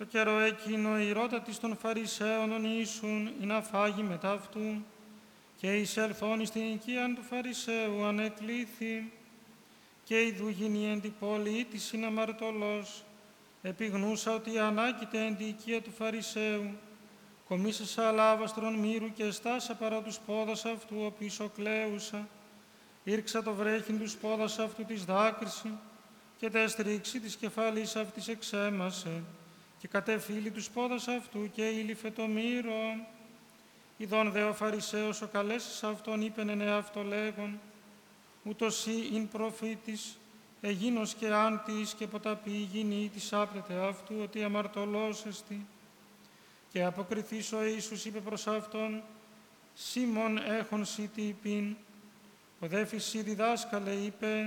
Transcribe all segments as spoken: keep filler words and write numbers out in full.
Το καιρό εκείνο η ρώτα της των Φαρισαίων των ήσουν ή να φάγει μετά αυτού, και εισελθόν στην οικίαν του Φαρισαίου ανεκλήθη, και ειδού γίνει εν την πόλη της συναμαρτωλός, επιγνούσα ότι ανάκειται εν την οικία του Φαρισαίου, κομίσασα αλάβαστρον μύρου και στάσα παρά τους πόδας αυτού, ο πίσω κλαίουσα, ήρξα το βρέχιν τους πόδας αυτού της δάκρυση, και τα στρίξη της κεφαλής αυτής εξέμασε, και κατεφύλει τους πόδας αυτού και ήλυφε το μύρο. Ιδών δε ο Φαρισαίος ο καλέσας αυτόν είπεν εν εαυτό λέγον, ούτως ή ειν προφήτης, εγίνος και άντης και ποταπή γινή της άπτεται αυτού, ότι αμαρτωλός εστι. Και αποκριθείς ο Ιησούς είπε προς αυτόν, Σίμων έχων σοι τι είπιν. Ο δε φυσί διδάσκαλε είπε,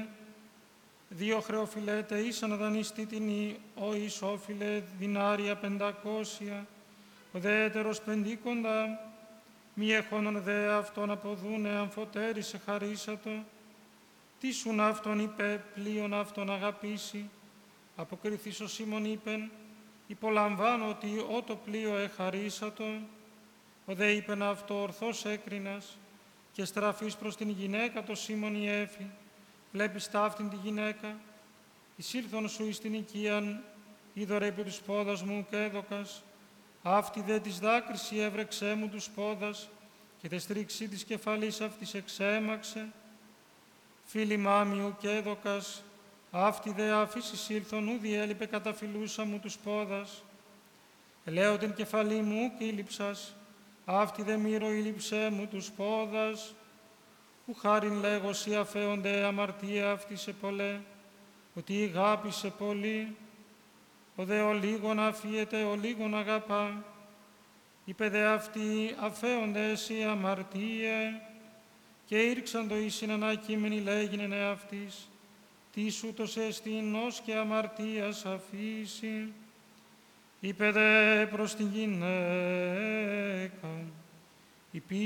δύο χρεοφιλέτε ήσαν να δανειστεί την ή, ο εις όφιλε δινάρια πεντακόσια, ο δε έτερος πεντήκοντα, μη έχονον δε αυτόν αποδούνε αμφωτέρισε χαρίσατο, τι σουν αυτόν είπε, πλοίον αυτόν αγαπήσει. Αποκριθείς ο Σίμων είπεν, υπολαμβάνω ότι ό το πλοίο εχαρίσατο, ο δε είπεν αυτό ορθώς έκρινας, και στραφείς προς την γυναίκα το Σίμων η έφη, βλέπεις ταύτην τη γυναίκα, εισήλθον σου εις την οικίαν, είδωρε επί τους πόδας μου και έδωκας, αυτή δε της δάκρυση έβρεξέ μου τους πόδας, και τε στρίξη της κεφαλής αυτής εξέμαξε. Φίλοι μάμιου και έδωκας, αυτή δε άφης εισήλθον, ου διέλειπε καταφυλούσα μου τους πόδας. Ελέω την κεφαλή μου και ήλυψας, αυτή δε μύρο ήλυψέ μου τους πόδας. Ου χάριν λέγος οι αφέονται αμαρτία αυτή σε πολλέ, ότι αγάπησε πολύ. Ο δε ο λίγον αφίεται, ο λίγον αγαπά. Είπε δε αυτοί, αφέονται εσύ αμαρτίε, και ήρξαν το εις ανακείμενη λέγειν εαυτής, τις ούτως εστίν ως και αμαρτίας αφήσει. Είπε δε προς την γυναίκα,